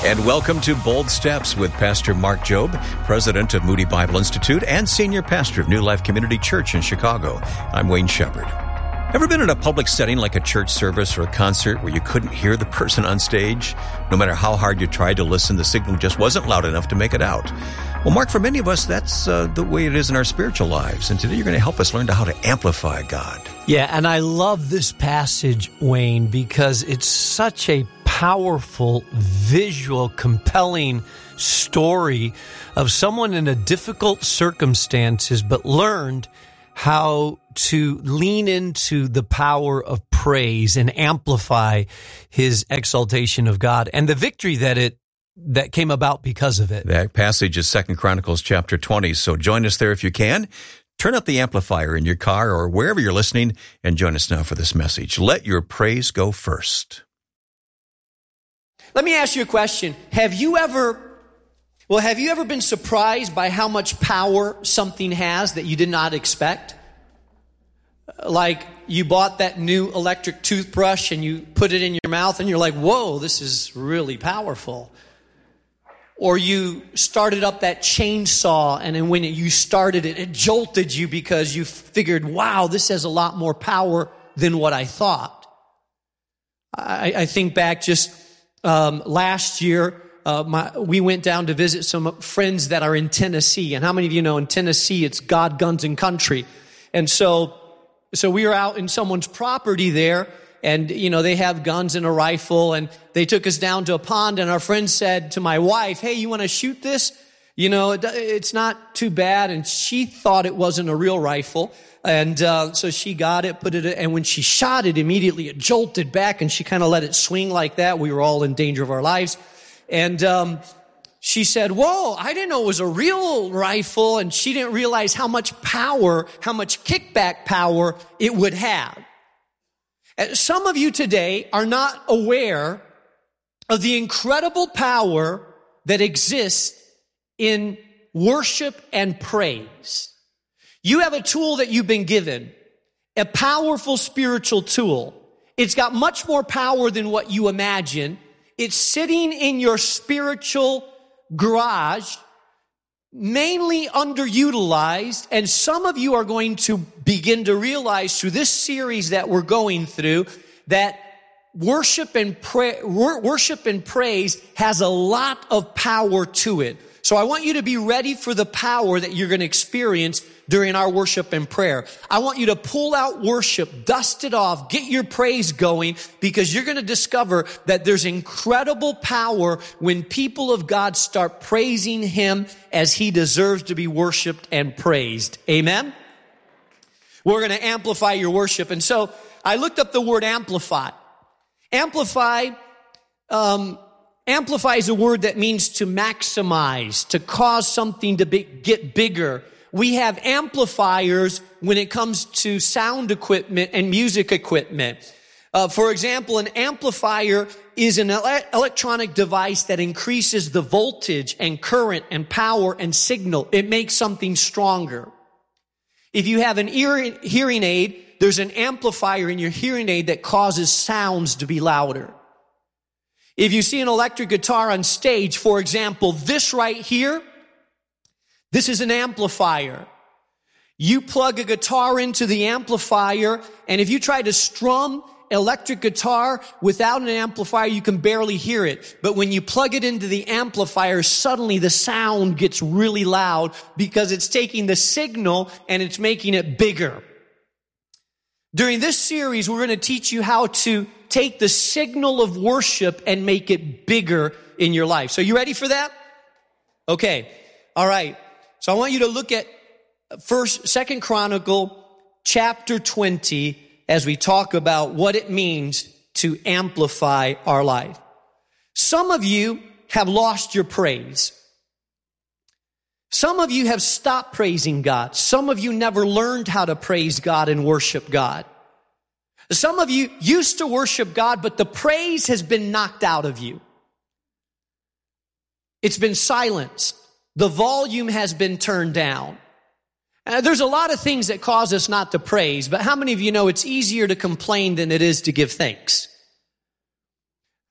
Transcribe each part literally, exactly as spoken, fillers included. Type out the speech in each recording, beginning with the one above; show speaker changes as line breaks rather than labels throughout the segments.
And welcome to Bold Steps with Pastor Mark Jobe, president of Moody Bible Institute and senior pastor of New Life Community Church in Chicago. I'm Wayne Shepherd. Ever been in a public setting like a church service or a concert where you couldn't hear the person on stage? No matter how hard you tried to listen, the signal just wasn't loud enough to make it out. Well, Mark, for many of us, that's uh, the way it is in our spiritual lives. And today you're going to help us learn how to amplify God.
Yeah, and I love this passage, Wayne, because it's such a powerful, visual, compelling story of someone in a difficult circumstances, but learned how to lean into the power of praise and amplify his exaltation of God and the victory that it that came about because of it.
That passage is Second Chronicles chapter twenty, so join us there if you can. Turn up the amplifier in your car or wherever you're listening and join us now for this message. Let your praise go first.
Let me ask you a question. Have you ever, well, have you ever been surprised by how much power something has that you did not expect? Like you bought that new electric toothbrush and you put it in your mouth and you're like, whoa, this is really powerful. Or you started up that chainsaw and then when you started it, it jolted you because you figured, wow, this has a lot more power than what I thought. I, I think back just um, last year, uh, my, we went down to visit some friends that are in Tennessee. And how many of you know in Tennessee, it's God, guns, and country. And so, so we were out in someone's property there. And, you know, they have guns and a rifle, and they took us down to a pond, and our friend said to my wife, hey, you want to shoot this? You know, it, it's not too bad. And she thought it wasn't a real rifle. And uh, so she got it, put it, and when she shot it, immediately it jolted back, and she kind of let it swing like that. We were all in danger of our lives. And um she said, whoa, I didn't know it was a real rifle, and she didn't realize how much power, how much kickback power it would have. Some of you today are not aware of the incredible power that exists in worship and praise. You have a tool that you've been given, a powerful spiritual tool. It's got much more power than what you imagine. It's sitting in your spiritual garage, mainly underutilized, and some of you are going to begin to realize through this series that we're going through that worship and pray, worship and praise has a lot of power to it. So I want you to be ready for the power that you're going to experience during our worship and prayer. I want you to pull out worship, dust it off, get your praise going, because you're going to discover that there's incredible power when people of God start praising Him as He deserves to be worshiped and praised. Amen? We're going to amplify your worship. And so I looked up the word amplify. Amplify, um, amplify is a word that means to maximize, to cause something to be, get bigger. We have amplifiers when it comes to sound equipment and music equipment. Uh, for example, an amplifier is an ele- electronic device that increases the voltage and current and power and signal. It makes something stronger. If you have an ear- hearing aid, there's an amplifier in your hearing aid that causes sounds to be louder. If you see an electric guitar on stage, for example, this right here, this is an amplifier. You plug a guitar into the amplifier, and if you try to strum electric guitar without an amplifier, you can barely hear it. But when you plug it into the amplifier, suddenly the sound gets really loud because it's taking the signal and it's making it bigger. During this series, we're going to teach you how to take the signal of worship and make it bigger in your life. So you ready for that? Okay. All right. So I want you to look at First, Second Chronicle, chapter twenty, as we talk about what it means to amplify our life. Some of you have lost your praise. Some of you have stopped praising God. Some of you never learned how to praise God and worship God. Some of you used to worship God, but the praise has been knocked out of you. It's been silenced. The volume has been turned down. Uh, there's a lot of things that cause us not to praise, but how many of you know it's easier to complain than it is to give thanks?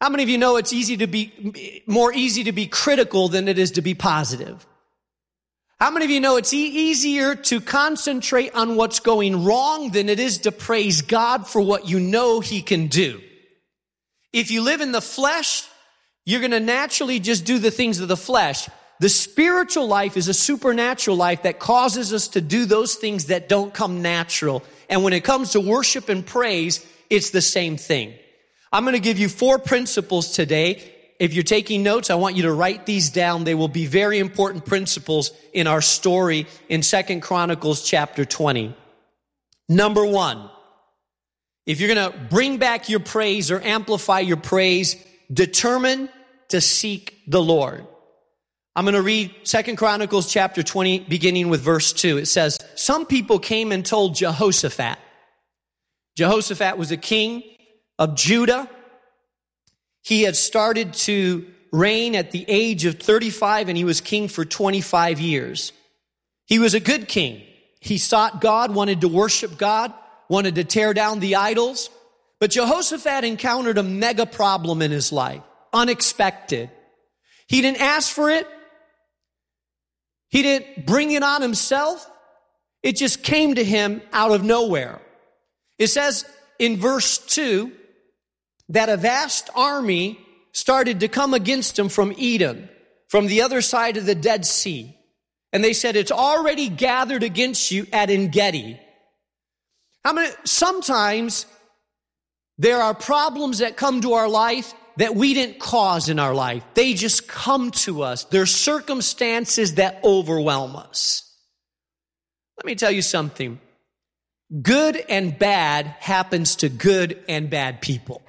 How many of you know it's easy to be, more easy to be critical than it is to be positive? How many of you know it's e- easier to concentrate on what's going wrong than it is to praise God for what you know He can do? If you live in the flesh, you're going to naturally just do the things of the flesh. The spiritual life is a supernatural life that causes us to do those things that don't come natural. And when it comes to worship and praise, it's the same thing. I'm going to give you four principles today. If you're taking notes, I want you to write these down. They will be very important principles in our story in Second Chronicles chapter twenty. Number one, if you're going to bring back your praise or amplify your praise, determine to seek the Lord. I'm going to read Second Chronicles chapter twenty, beginning with verse two. It says, some people came and told Jehoshaphat. Jehoshaphat was a king of Judah. He had started to reign at the age of thirty-five, and he was king for twenty-five years. He was a good king. He sought God, wanted to worship God, wanted to tear down the idols. But Jehoshaphat encountered a mega problem in his life, unexpected. He didn't ask for it. He didn't bring it on himself. It just came to him out of nowhere. It says in verse two that a vast army started to come against him from Edom, from the other side of the Dead Sea. And they said, it's already gathered against you at En-Gedi. How many, sometimes there are problems that come to our life that we didn't cause in our life. They just come to us. They're circumstances that overwhelm us. Let me tell you something. Good and bad happens to good and bad people.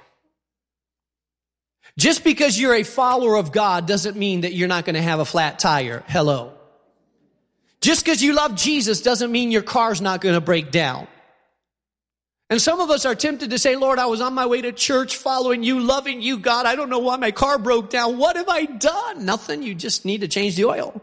Just because you're a follower of God doesn't mean that you're not going to have a flat tire. Hello. Just because you love Jesus doesn't mean your car's not going to break down. And some of us are tempted to say, Lord, I was on my way to church following you, loving you, God. I don't know why my car broke down. What have I done? Nothing. You just need to change the oil.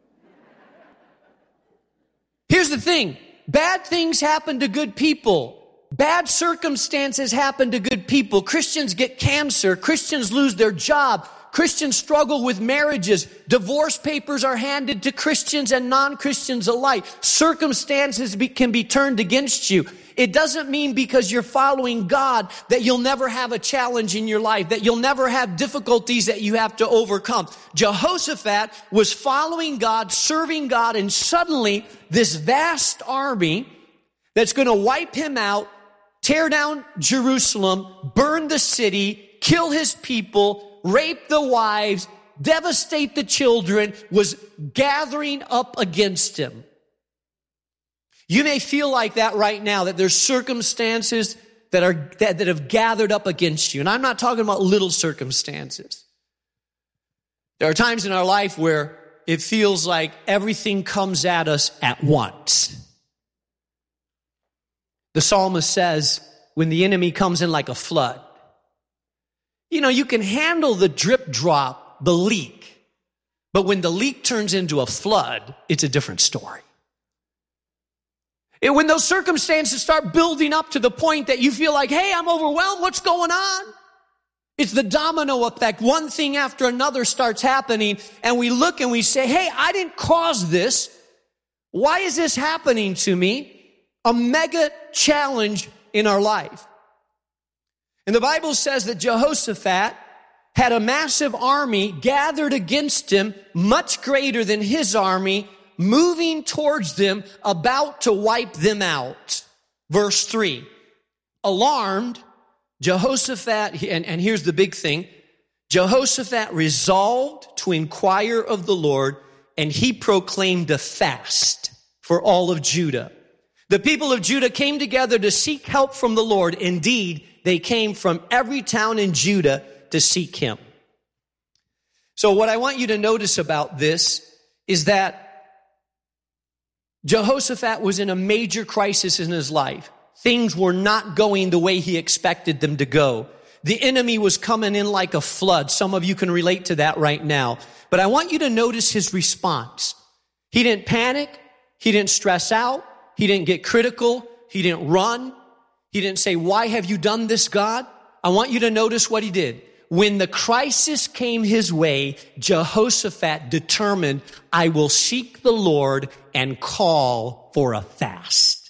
Here's the thing. Bad things happen to good people. Bad circumstances happen to good people. Christians get cancer. Christians lose their job. Christians struggle with marriages. Divorce papers are handed to Christians and non-Christians alike. Circumstances be, can be turned against you. It doesn't mean because you're following God that you'll never have a challenge in your life, that you'll never have difficulties that you have to overcome. Jehoshaphat was following God, serving God, and suddenly this vast army that's going to wipe him out, tear down Jerusalem, burn the city, kill his people, rape the wives, devastate the children, was gathering up against him. You may feel like that right now, that there's circumstances that are that, that have gathered up against you. And I'm not talking about little circumstances. There are times in our life where it feels like everything comes at us at once. The psalmist says, when the enemy comes in like a flood, you know, you can handle the drip drop, the leak. But when the leak turns into a flood, it's a different story. And when those circumstances start building up to the point that you feel like, hey, I'm overwhelmed, what's going on? It's the domino effect. One thing after another starts happening, and we look and we say, hey, I didn't cause this. Why is this happening to me? A mega challenge in our life. And the Bible says that Jehoshaphat had a massive army gathered against him, much greater than his army, moving towards them, about to wipe them out. Verse three, alarmed, Jehoshaphat, and, and here's the big thing, Jehoshaphat resolved to inquire of the Lord, and he proclaimed a fast for all of Judah. The people of Judah came together to seek help from the Lord. Indeed, they came from every town in Judah to seek him. So what I want you to notice about this is that Jehoshaphat was in a major crisis in his life. Things were not going the way he expected them to go. The enemy was coming in like a flood. Some of you can relate to that right now. But I want you to notice his response. He didn't panic. He didn't stress out. He didn't get critical. He didn't run. He didn't say, why have you done this, God? I want you to notice what he did. when the crisis came his way, Jehoshaphat determined, I will seek the Lord and call for a fast.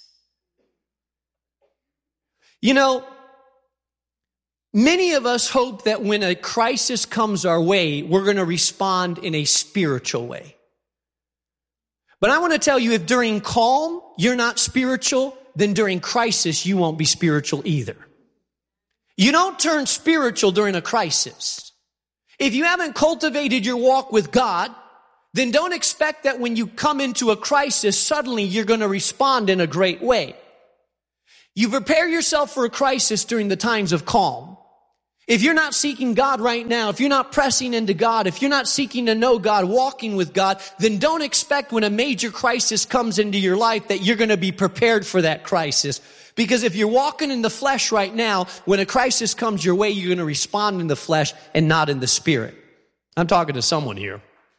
You know, many of us hope that when a crisis comes our way, we're going to respond in a spiritual way. But I want to tell you, if during calm you're not spiritual, then during crisis you won't be spiritual either. You don't turn spiritual during a crisis. If you haven't cultivated your walk with God, then don't expect that when you come into a crisis, suddenly you're going to respond in a great way. You prepare yourself for a crisis during the times of calm. If you're not seeking God right now, if you're not pressing into God, if you're not seeking to know God, walking with God, then don't expect when a major crisis comes into your life that you're going to be prepared for that crisis. Because if you're walking in the flesh right now, when a crisis comes your way, you're going to respond in the flesh and not in the spirit. I'm talking to someone here.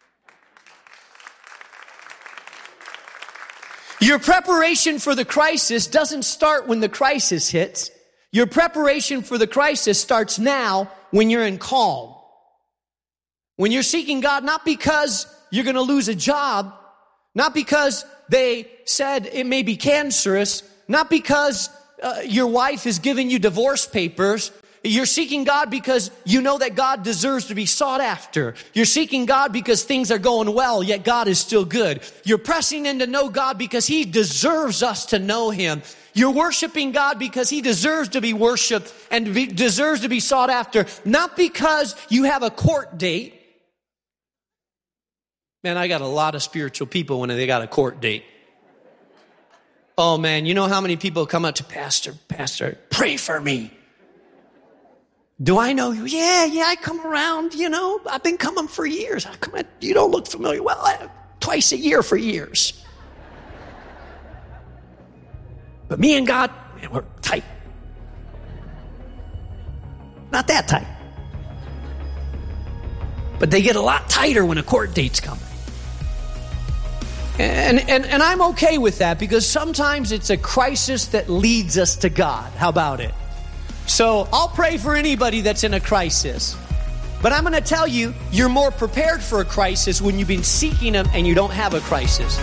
Your preparation for the crisis doesn't start when the crisis hits. Your preparation for the crisis starts now when you're in calm. When you're seeking God, not because you're going to lose a job, not because they said it may be cancerous, not because uh, your wife is giving you divorce papers. You're seeking God because you know that God deserves to be sought after. You're seeking God because things are going well, yet God is still good. You're pressing in to know God because He deserves us to know Him. You're worshiping God because He deserves to be worshiped and be, deserves to be sought after, not because you have a court date. Man, I got a lot of spiritual people when they got a court date. Oh man, you know how many people come up to Pastor, Pastor, pray for me. Do I know you? Yeah, yeah, I come around, you know, I've been coming for years. I come, you don't look familiar. Well, I, twice a year for years. But me and God, man, we're tight. Not that tight. But they get a lot tighter when a court date's coming. And, and, and I'm okay with that because sometimes it's a crisis that leads us to God. How about it? So I'll pray for anybody that's in a crisis. But I'm going to tell you, you're more prepared for a crisis when you've been seeking Him and you don't have a crisis.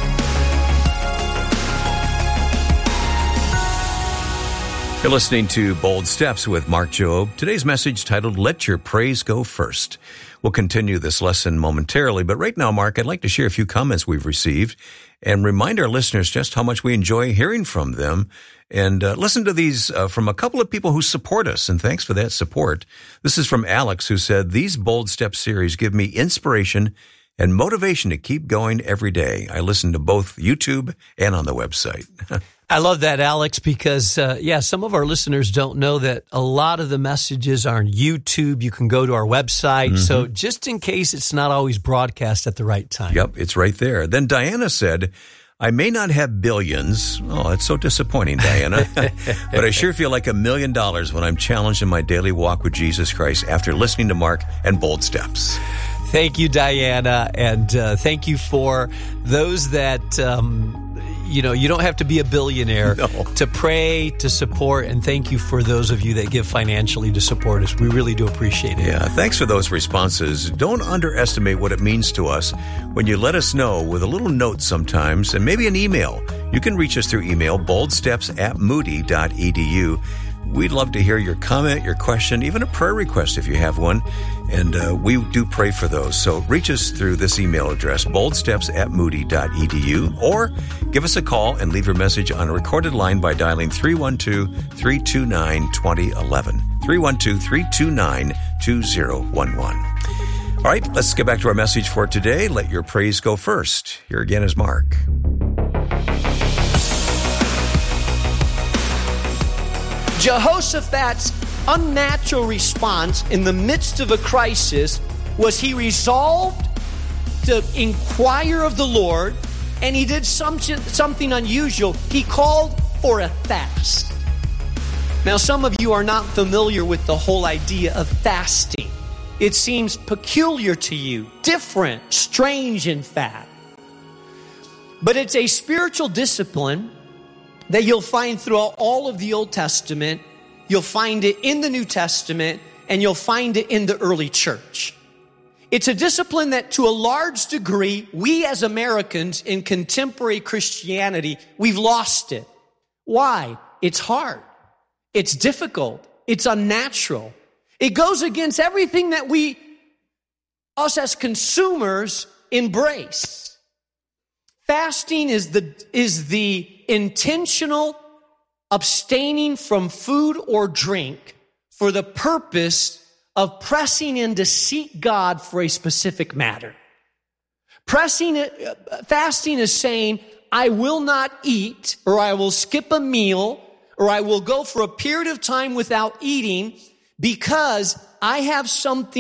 You're listening to Bold Steps with Mark Jobe. Today's message titled, Let Your Praise Go First. We'll continue this lesson momentarily, but right now, Mark, I'd like to share a few comments we've received and remind our listeners just how much we enjoy hearing from them. And uh, listen to these uh, from a couple of people who support us, and thanks for that support. This is from Alex, who said, These Bold Steps series give me inspiration and motivation to keep going every day. I listen to both YouTube and on the website.
I love that, Alex, because, uh, yeah, some of our listeners don't know that a lot of the messages are on YouTube. You can go to our website. Mm-hmm. So just in case it's not always broadcast at the right time.
Yep, it's right there. Then Diana said, I may not have billions. Oh, it's so disappointing, Diana. But I sure feel like a million dollars when I'm challenged in my daily walk with Jesus Christ after listening to Mark and Bold Steps.
Thank you, Diana. And uh, thank you for those that... Um, You know, you don't have to be a billionaire no. to pray, to support, and thank you for those of you that give financially to support us. We really do appreciate it.
Yeah, thanks for those responses. Don't underestimate what it means to us when you let us know with a little note sometimes, and maybe an email. You can reach us through email, boldsteps at moody dot e d u. We'd love to hear your comment, your question, even a prayer request if you have one. And uh, we do pray for those. So reach us through this email address, boldsteps at moody dot e d u, or give us a call and leave your message on a recorded line by dialing three one two, three two nine, two zero one one, three one two, three two nine, two zero one one. All right, let's get back to our message for today. Let your praise go first. Here again is Mark.
Jehoshaphat's unnatural response in the midst of a crisis was he resolved to inquire of the Lord, and he did some, something unusual. He called for a fast. Now, some of you are not familiar with the whole idea of fasting. It seems peculiar to you, different, strange, in fact. But it's a spiritual discipline that you'll find throughout all of the Old Testament. You'll find it in the New Testament, and you'll find it in the early church. It's a discipline that to a large degree, we as Americans in contemporary Christianity, we've lost it. Why? It's hard. It's difficult. It's unnatural. It goes against everything that we, us as consumers, embrace. Fasting is the, is the intentional abstaining from food or drink for the purpose of pressing in to seek God for a specific matter. Pressing, fasting is saying, I will not eat, or I will skip a meal, or I will go for a period of time without eating because I have something